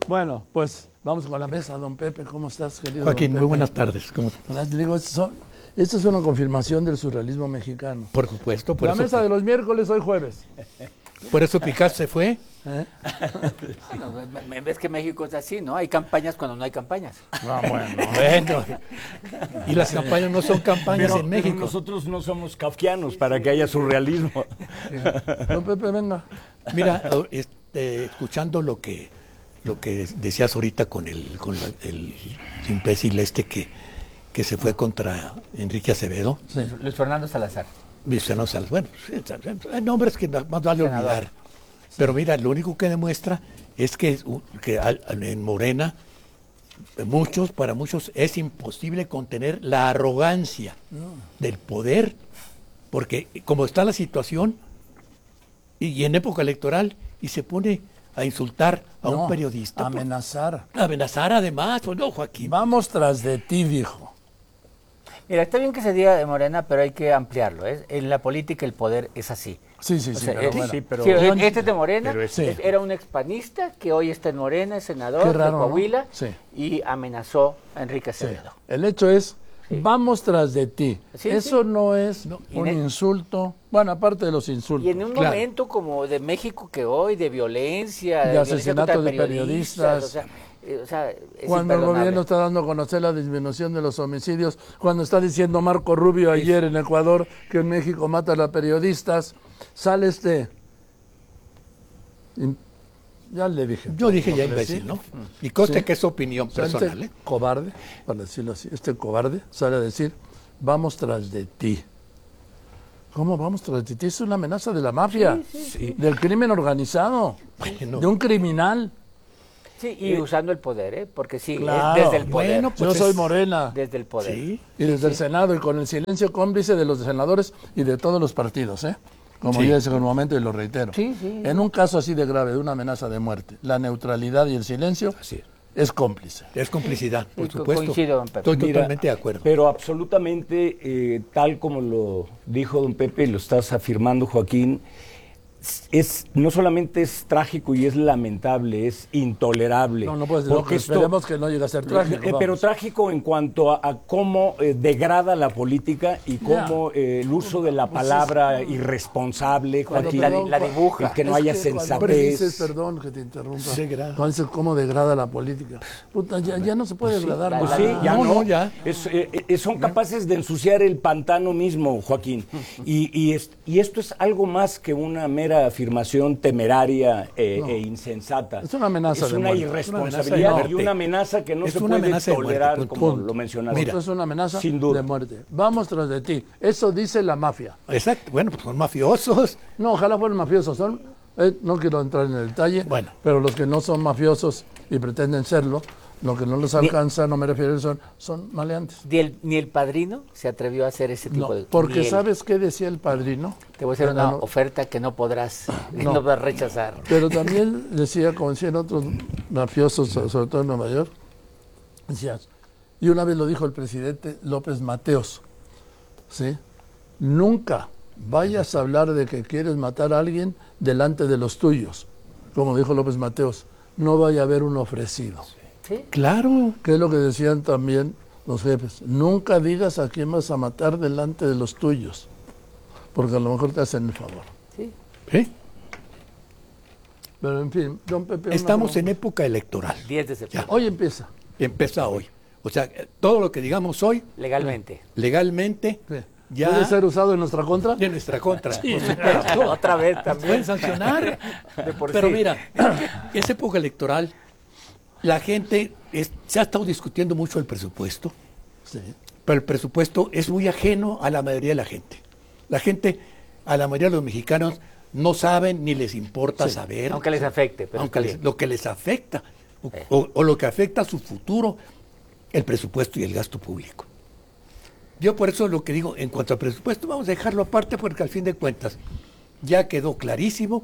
Bueno, pues vamos con la mesa, don Pepe. ¿Cómo estás, querido Joaquín, don muy Pepe? buenas tardes. ¿Cómo? Le digo, esto es una confirmación del surrealismo mexicano. Por supuesto. La mesa de los miércoles, hoy jueves. Por eso Picasso se fue. ¿Eh? Bueno, ves que México es así, ¿no? Hay campañas cuando no hay campañas. Ah, bueno. Bueno. Y las campañas no son campañas en México. Pero nosotros no somos kafkianos para que haya surrealismo. Don Pepe, venga. Mira, escuchando lo que decías ahorita con el imbécil que se fue contra Enrique Acevedo. Sí. Luis Fernando Salazar. Vicente Salazar. Bueno, hay nombres que más vale Senador. olvidar. Pero mira, lo único que demuestra es que en Morena, para muchos es imposible contener la arrogancia del poder, porque como está la situación, y en época electoral, y se pone a insultar a un periodista. Amenazar. Amenazar además, pues no, Joaquín. Vamos tras de ti, dijo. Mira, está bien que se diga de Morena, pero hay que ampliarlo. En la política el poder es así. Sí, O sea, pero es- bueno. sí, pero- Sí, este es de Morena, pero es- Sí. era un expanista que hoy está en Morena, es senador Qué raro, de ¿no? Coahuila Sí. y amenazó a Enrique Sí. Acevedo. El hecho es, vamos tras de ti. Sí, Eso sí. no es y un ne- insulto. Bueno, aparte de los insultos. Y en un Claro. momento como de México que hoy, de violencia, De violencia asesinato contra de periodistas. o sea, es Cuando el imperdonable. gobierno está dando a conocer la disminución de los homicidios, cuando está diciendo Marco Rubio ayer en Ecuador que en México matan a periodistas, sale ya le dije. Yo dije ya ¿no? imbécil, ¿no? Y conste Sí. que es opinión O sea, personal, este cobarde, para decirlo así, este cobarde sale a decir, vamos tras de ti. ¿Cómo vamos tras de ti? Es una amenaza de la mafia, del crimen organizado, Bueno. de un criminal. Sí, y usando el poder, ¿eh? Porque sí, Claro. es desde el poder. Bueno, pues Yo soy es- Morena. Desde el poder. Sí. Y desde el Senado y con el silencio cómplice de los senadores y de todos los partidos, ¿eh? Como Sí. ya dije en un momento y lo reitero. Sí, sí. En un caso así de grave, de una amenaza de muerte, la neutralidad y el silencio Así es cómplice. es complicidad, por Sí, supuesto. coincido, don Pepe. Estoy Mira, totalmente de acuerdo. Pero absolutamente, tal como lo dijo don Pepe, lo estás afirmando, Joaquín, no solamente es trágico y es lamentable, es intolerable. No puedes porque esperemos que no llegue a ser trágico. Pero vamos. trágico en cuanto a cómo degrada la política y cómo el uso de la palabra irresponsable, Cuando, Joaquín, perdón, la dibuja. y que no Es haya que cuando sensatez. dices, perdón que te interrumpa, Degrada. cuando dices cómo degrada la política. Puta, ya no se puede degradar. la- Pues nada. sí, ya No, no, no, ya. Son capaces de ensuciar el pantano mismo, Joaquín. Y esto es algo más que una mera afirmación temeraria e insensata. Es una amenaza Es de una muerte. irresponsabilidad Es una amenaza de y una amenaza que no Es se una puede amenaza de muerte, tolerar, punto. como Punto. lo mencionaste. Mira, Esto es una amenaza sin duda. de muerte. Vamos tras de ti. Eso dice la mafia. Exacto, bueno, pues son mafiosos. No, ojalá fueran mafiosos. No quiero entrar en el detalle, Bueno. pero los que no son mafiosos y pretenden serlo, lo que no les alcanza, no me refiero a eso, son maleantes. Ni el padrino se atrevió a hacer ese tipo No, de... porque ni él. ¿sabes qué decía el padrino? Te voy a hacer Pero una no- oferta que no podrás, No. no vas a rechazar. Pero también decía, como decían otros mafiosos, sobre todo en Nueva York, decías, y una vez lo dijo el presidente López Mateos, ¿sí? Nunca vayas a hablar de que quieres matar a alguien delante de los tuyos, como dijo López Mateos, no vaya a haber un ofrecido. ¿Sí? Claro. Que es lo que decían también los jefes, nunca digas a quién vas a matar delante de los tuyos, porque a lo mejor te hacen el favor. Sí. ¿Sí? Pero en fin, don Pepe... una Estamos en pregunta. época electoral. 10 de septiembre. Hoy empieza. Empieza hoy. O sea, todo lo que digamos hoy, Legalmente. legalmente, Sí. ya ¿Puede ser usado en nuestra contra? de nuestra contra. Por supuesto. Otra vez Nos también. pueden sancionar. De por Pero sí. mira, es época electoral. La gente se ha estado discutiendo mucho el presupuesto, Sí. pero el presupuesto es muy ajeno a la mayoría de la gente. La gente, a la mayoría de los mexicanos, no saben ni les importa Sí. saber. Aunque les afecte. Pero aunque está les- bien. lo que les afecta, o lo que afecta a su futuro, el presupuesto y el gasto público. Yo por eso lo que digo, en cuanto al presupuesto, vamos a dejarlo aparte porque al fin de cuentas ya quedó clarísimo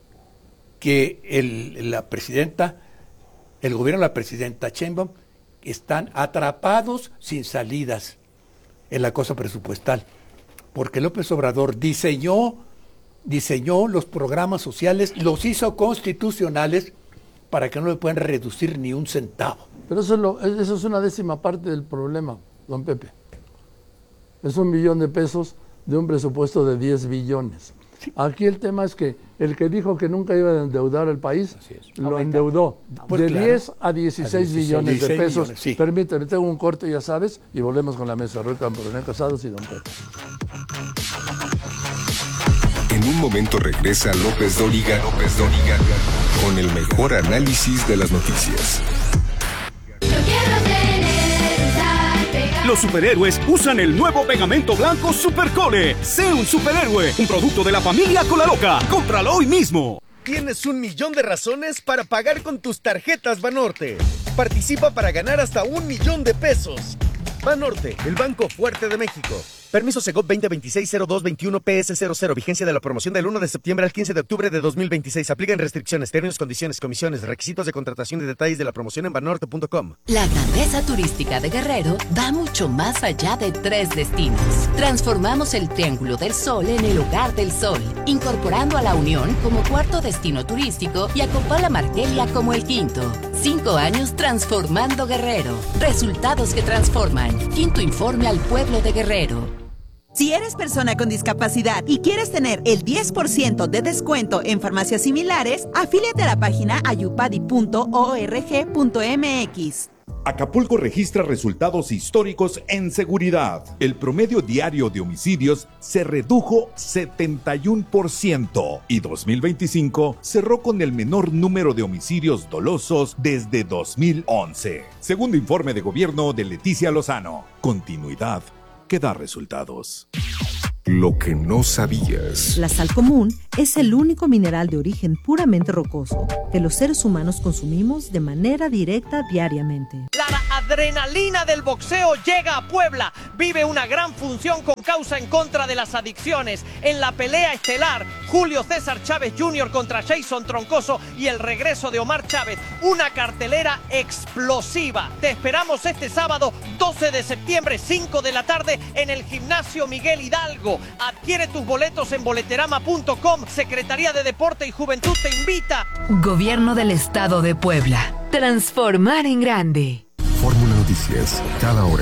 que la presidenta, el gobierno de la presidenta Sheinbaum están atrapados sin salidas en la cosa presupuestal, porque López Obrador diseñó los programas sociales, los hizo constitucionales para que no le puedan reducir ni un centavo. Pero eso es una décima parte del problema, don Pepe. Es 1 billón de pesos de un presupuesto de 10 billones. Aquí el tema es que el que dijo que nunca iba a endeudar al país, lo endeudó Pues de claro, 10 a 16 billones de 16 pesos. millones, sí. Permíteme, tengo un corte, ya sabes, y volvemos con la mesa. Roy René Casados y don Pepe. En un momento regresa López Dóriga con el mejor análisis de las noticias. Los superhéroes usan el nuevo pegamento blanco Supercole. Sé un superhéroe, un producto de la familia Colaloca. ¡Cómpralo hoy mismo! Tienes 1.000.000 de razones para pagar con tus tarjetas Banorte. Participa para ganar hasta 1.000.000 de pesos. Banorte, el banco fuerte de México. Permiso Segov 2026-0221 PS00. Vigencia de la promoción del 1 de septiembre al 15 de octubre de 2026. Aplican restricciones, términos, condiciones, comisiones, requisitos de contratación y detalles de la promoción en banorte.com. La grandeza turística de Guerrero va mucho más allá de 3 destinos. Transformamos el Triángulo del Sol en el Hogar del Sol, incorporando a La Unión como 4º destino turístico y a Copala Marquelia como el 5º. 5 años transformando Guerrero. Resultados que transforman. 5º informe al pueblo de Guerrero. Si eres persona con discapacidad y quieres tener el 10% de descuento en farmacias similares, afíliate a la página ayupadi.org.mx. Acapulco registra resultados históricos en seguridad. El promedio diario de homicidios se redujo 71% y 2025 cerró con el menor número de homicidios dolosos desde 2011. Segundo informe de gobierno de Leticia Lozano. Continuidad que da resultados. Lo que no sabías. La sal común es el único mineral de origen puramente rocoso que los seres humanos consumimos de manera directa diariamente. La adrenalina del boxeo llega a Puebla. Vive una gran función con causa en contra de las adicciones. En la pelea estelar, Julio César Chávez Jr. contra Jason Troncoso y el regreso de Omar Chávez. Una cartelera explosiva. Te esperamos este sábado 12 de septiembre, 5 de la tarde, en el Gimnasio Miguel Hidalgo. Adquiere tus boletos en boleterama.com. Secretaría de Deporte y Juventud te invita. Gobierno del Estado de Puebla. Transformar en grande. Fórmula Noticias, cada hora.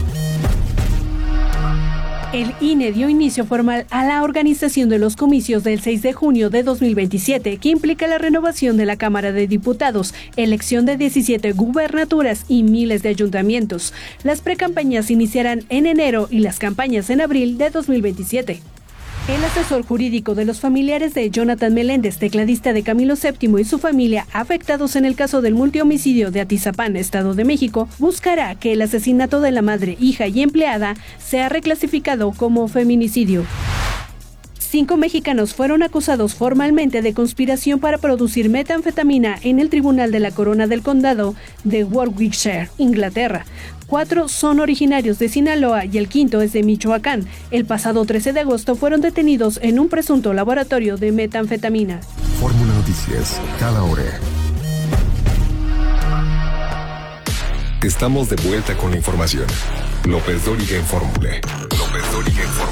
El INE dio inicio formal a la organización de los comicios del 6 de junio de 2027, que implica la renovación de la Cámara de Diputados, elección de 17 gubernaturas y miles de ayuntamientos. Las precampañas iniciarán en enero y las campañas en abril de 2027. El asesor jurídico de los familiares de Jonathan Meléndez, tecladista de Camilo VII y su familia, afectados en el caso del multihomicidio de Atizapán, Estado de México, buscará que el asesinato de la madre, hija y empleada sea reclasificado como feminicidio. 5 mexicanos fueron acusados formalmente de conspiración para producir metanfetamina en el Tribunal de la Corona del Condado de Warwickshire, Inglaterra. 4 son originarios de Sinaloa y el 5º es de Michoacán. El pasado 13 de agosto fueron detenidos en un presunto laboratorio de metanfetamina. Fórmula Noticias, cada hora. Estamos de vuelta con la información. López Dóriga en Fórmula. López Dóriga en Fórmula.